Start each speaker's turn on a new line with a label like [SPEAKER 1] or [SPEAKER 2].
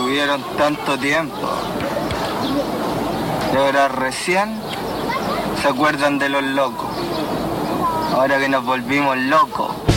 [SPEAKER 1] tuvieron tanto tiempo. Y ahora recién se acuerdan de los locos. Ahora que nos volvimos locos.